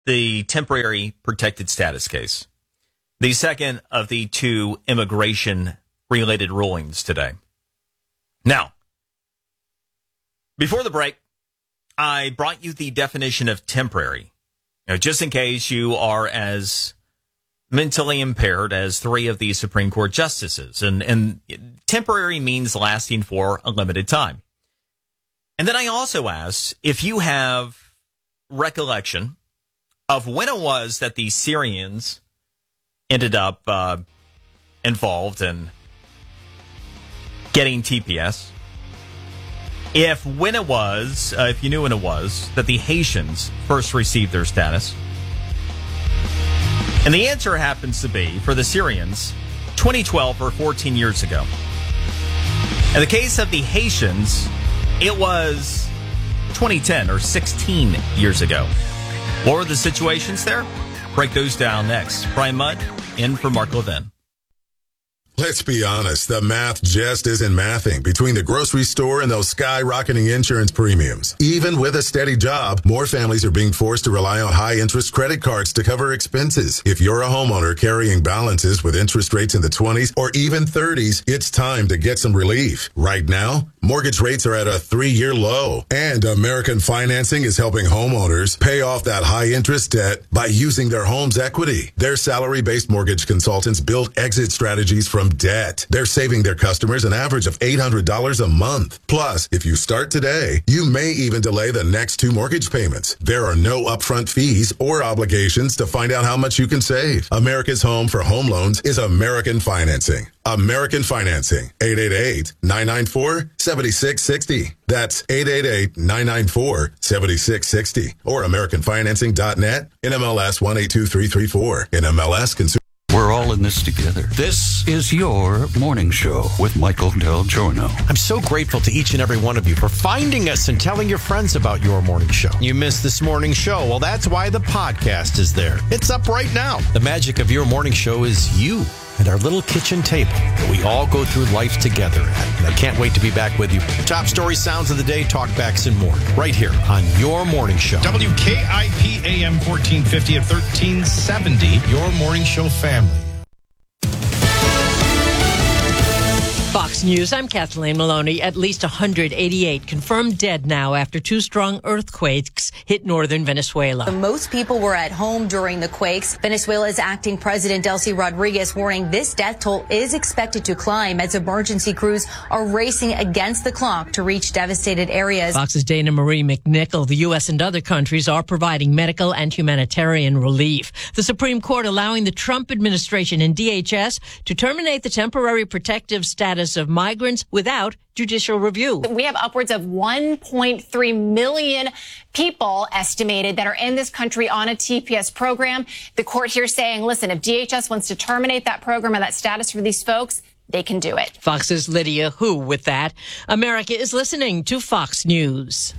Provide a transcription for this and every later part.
the temporary protected status case, the second of the two immigration-related rulings today. Now, before the break, I brought you the definition of temporary, just in case you are as mentally impaired as three of the Supreme Court justices. And temporary means lasting for a limited time. And then I also asked if you have recollection of when it was that the Syrians ended up involved in getting TPS. If you knew when it was that the Haitians first received their status. And the answer happens to be, for the Syrians, 2012 or 14 years ago. In the case of the Haitians, it was 2010 or 16 years ago. What were the situations there? Break those down next. Brian Mudd in for Mark Levin. Let's be honest, the math just isn't mathing between the grocery store and those skyrocketing insurance premiums. Even with a steady job, more families are being forced to rely on high-interest credit cards to cover expenses. If you're a homeowner carrying balances with interest rates in the 20s or even 30s, it's time to get some relief. Right now, mortgage rates are at a 3-year low, and American Financing is helping homeowners pay off that high-interest debt by using their home's equity. Their salary-based mortgage consultants build exit strategies from debt. They're saving their customers an average of $800 a month. Plus, if you start today, you may even delay the next 2 mortgage payments. There are no upfront fees or obligations to find out how much you can save. America's home for home loans is American Financing. American Financing, 888-994-7660. That's 888-994-7660. Or AmericanFinancing.net, NMLS 182334. NMLS Consumer. We're all in this together. This is your morning show with Michael Del Giorno. I'm so grateful to each and every one of you for finding us and telling your friends about your morning show. You missed this morning show. Well, that's why the podcast is there. It's up right now. The magic of your morning show is you and our little kitchen table that we all go through life together at. And I can't wait to be back with you. Top story, sounds of the day, talkbacks, and more. Right here on your morning show. WKIP AM 1450 at 1370. Your morning show family. Fox News, I'm Kathleen Maloney. At least 188 confirmed dead now after 2 strong earthquakes hit northern Venezuela. Most people were at home during the quakes. Venezuela's acting president, Delcy Rodriguez, warning this death toll is expected to climb as emergency crews are racing against the clock to reach devastated areas. Fox's Dana Marie McNichol. The U.S. and other countries are providing medical and humanitarian relief. The Supreme Court allowing the Trump administration and DHS to terminate the temporary protective status of migrants without judicial review. We have upwards of 1.3 million people estimated that are in this country on a TPS program. The court here saying, listen, if DHS wants to terminate that program and that status for these folks, they can do it. Fox's Lydia Hu with that. America is listening to Fox News.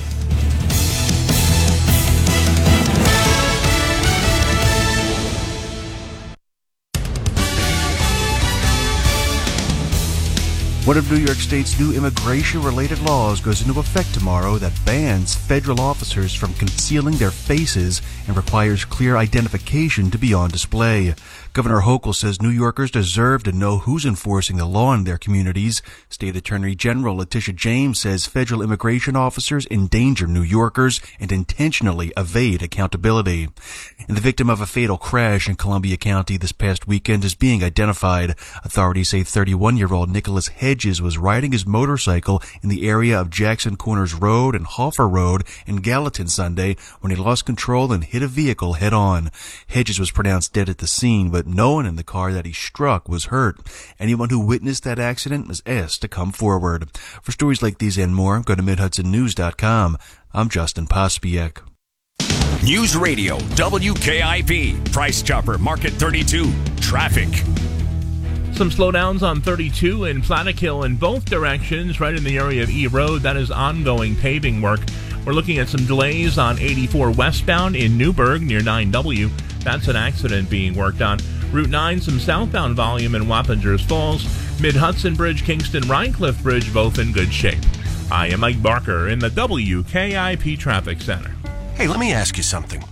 One of New York State's new immigration-related laws goes into effect tomorrow that bans federal officers from concealing their faces and requires clear identification to be on display. Governor Hochul says New Yorkers deserve to know who's enforcing the law in their communities. State Attorney General Letitia James says federal immigration officers endanger New Yorkers and intentionally evade accountability. And the victim of a fatal crash in Columbia County this past weekend is being identified. Authorities say 31-year-old Nicholas Hedges was riding his motorcycle in the area of Jackson Corners Road and Hoffer Road in Gallatin Sunday when he lost control and hit a vehicle head-on. Hedges was pronounced dead at the scene, but no one in the car that he struck was hurt. Anyone who witnessed that accident was asked to come forward. For stories like these and more, go to MidHudsonNews.com. I'm Justin Pospiek. News Radio, WKIP, Price Chopper, Market 32, traffic. Some slowdowns on 32 in Plattekill in both directions, right in the area of E Road. That is ongoing paving work. We're looking at some delays on 84 westbound in Newburgh near 9W. That's an accident being worked on. Route 9, some southbound volume in Wappingers Falls. Mid-Hudson Bridge, Kingston, Rhinecliff Bridge, both in good shape. I am Mike Barker in the WKIP Traffic Center. Hey, let me ask you something.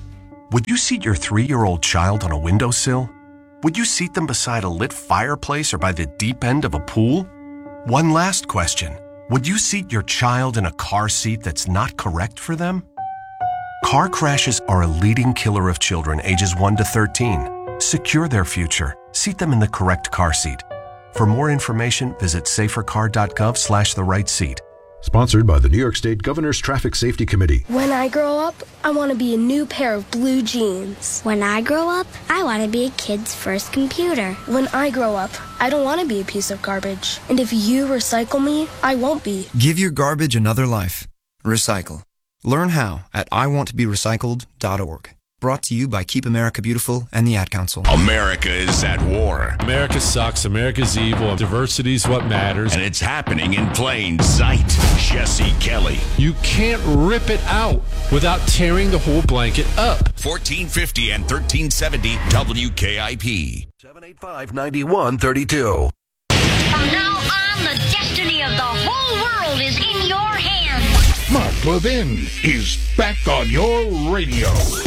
Would you seat your 3-year-old child on a windowsill? Would you seat them beside a lit fireplace or by the deep end of a pool? One last question. Would you seat your child in a car seat that's not correct for them? Car crashes are a leading killer of children ages 1 to 13. Secure their future. Seat them in the correct car seat. For more information, visit safercar.gov/the-right-seat. Sponsored by the New York State Governor's Traffic Safety Committee. When I grow up, I want to be a new pair of blue jeans. When I grow up, I want to be a kid's first computer. When I grow up, I don't want to be a piece of garbage. And if you recycle me, I won't be. Give your garbage another life. Recycle. Learn how at iwanttoberecycled.org. Brought to you by Keep America Beautiful and the Ad Council. America is at war. America sucks. America's evil. Diversity's what matters. And it's happening in plain sight. Jesse Kelly. You can't rip it out without tearing the whole blanket up. 1450 and 1370 WKIP. 785-9132. From now on, the destiny of the whole world is in your hands. Mark Levin is back on your radio.